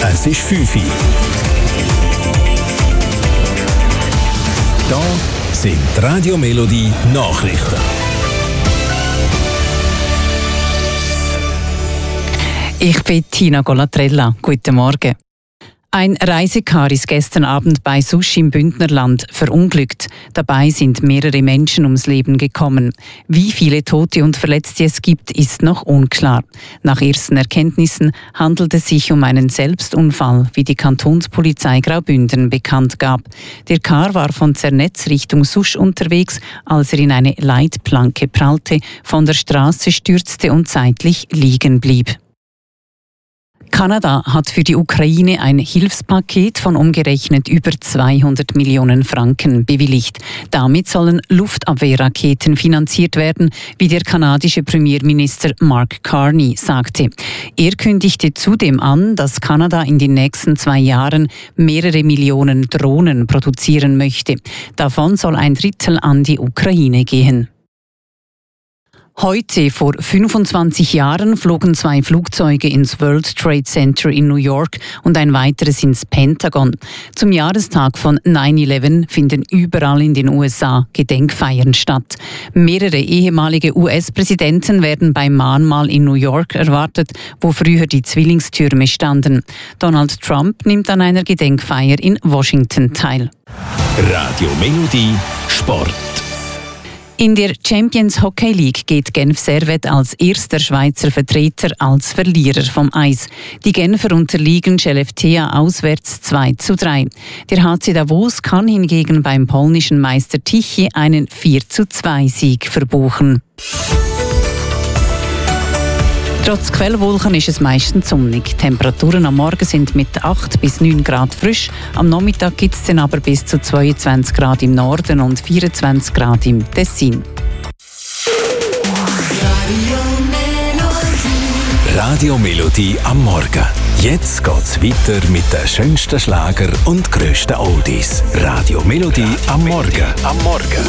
Es ist 5 Uhr. Da sind die Radio Melodie Nachrichten. Ich bin Tina Golatrella. Guten Morgen. Ein Reisekar ist gestern Abend bei Susch im Bündnerland verunglückt. Dabei sind mehrere Menschen ums Leben gekommen. Wie viele Tote und Verletzte es gibt, ist noch unklar. Nach ersten Erkenntnissen handelt es sich um einen Selbstunfall, wie die Kantonspolizei Graubünden bekannt gab. Der Car war von Zernetz Richtung Susch unterwegs, als er in eine Leitplanke prallte, von der Straße stürzte und zeitlich liegen blieb. Kanada hat für die Ukraine ein Hilfspaket von umgerechnet über 200 Millionen Franken bewilligt. Damit sollen Luftabwehrraketen finanziert werden, wie der kanadische Premierminister Mark Carney sagte. Er kündigte zudem an, dass Kanada in den nächsten 2 Jahren mehrere Millionen Drohnen produzieren möchte. Davon soll ein Drittel an die Ukraine gehen. Heute, vor 25 Jahren, flogen 2 Flugzeuge ins World Trade Center in New York und ein weiteres ins Pentagon. Zum Jahrestag von 9/11 finden überall in den USA Gedenkfeiern statt. Mehrere ehemalige US-Präsidenten werden beim Mahnmal in New York erwartet, wo früher die Zwillingstürme standen. Donald Trump nimmt an einer Gedenkfeier in Washington teil. Radio Melodie Sport. In der Champions Hockey League geht Genf Servette als erster Schweizer Vertreter als Verlierer vom Eis. Die Genfer unterliegen Skellefteå auswärts 2:3. Der HC Davos kann hingegen beim polnischen Meister Tychy einen 4:2-Sieg verbuchen. Trotz Quellwolken ist es meistens sonnig. Die Temperaturen am Morgen sind mit 8 bis 9 Grad frisch. Am Nachmittag gibt es dann aber bis zu 22 Grad im Norden und 24 Grad im Tessin. Radio Melodie am Morgen. Jetzt geht's weiter mit den schönsten Schlager und grössten Oldies. Radio Melodie am Morgen.